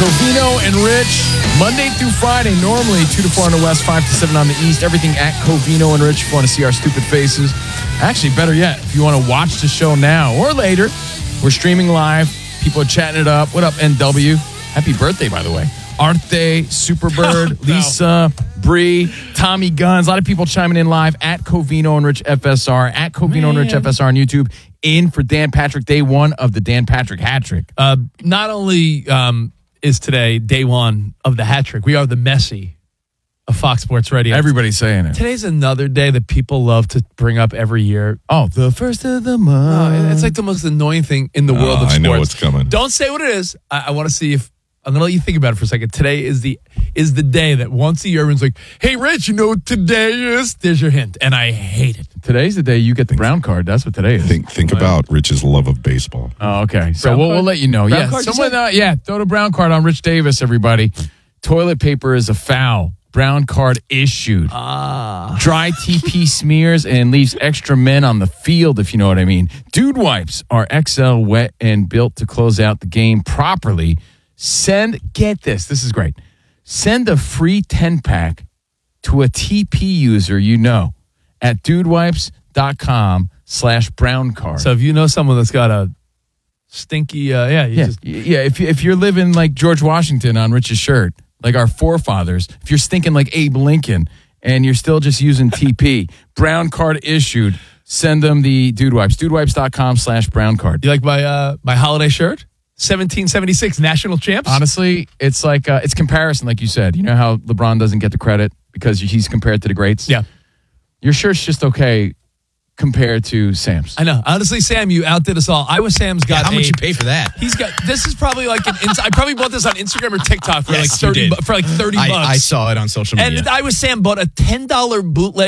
Covino and Rich, Monday through Friday, normally 2 to 4 on the West, 5 to 7 on the East. Everything at Covino and Rich if you want to see our stupid faces. Actually, better yet, if you want to watch the show now or later, we're streaming live. People are chatting it up. What up, NW? Happy birthday, by the way. Arte, Superbird, Lisa, Bree, Tommy Guns. A lot of people chiming in live at Covino and Rich FSR, at Covino and Rich FSR on YouTube. In for Dan Patrick, day one of the Dan Patrick hat trick. Not only is today day one of the hat trick, we are the Messi of Fox Sports Radio. Everybody's saying it. Today's another day that people love to bring up every year. Oh, the first of the month. It's like the most annoying thing in the world of sports. I know what's coming. Don't say what it is. I want to see if I'm going to let you think about it for a second. Today is the day that once a year everyone's like, hey, Rich, you know what today is? There's your hint. And I hate it. Today's the day you get the brown card. That's what today is. Think about Rich's love of baseball. Oh, okay. So we'll let you know. Brown Yeah, card, someone, throw the brown card on Rich Davis, everybody. Toilet paper is a foul. Brown card issued. Dry TP smears and leaves extra men on the field, if you know what I mean. Dude wipes are XL wet and built to close out the game properly. Get this is great. Send a free 10-pack to a TP user you know at dudewipes.com/brown card. So if you know someone that's got a stinky, if you're living like George Washington on Rich's shirt, like our forefathers, if you're stinking like Abe Lincoln and you're still just using TP, brown card issued, send them the Dude Wipes. Dudewipes.com/brown card. You like my holiday shirt? 1776 national champs? Honestly, it's like it's comparison, like you said. You know how LeBron doesn't get the credit because he's compared to the greats? Yeah. Your shirt's just okay compared to Sam's. I know. Honestly, Sam, you outdid us all. Iowa Sam's got how much you pay for that? He's got, this is probably like, I probably bought this on Instagram or TikTok for Yes, like 30 you did. for like $30. I saw it on social media. And Iowa Sam bought a $10 bootleg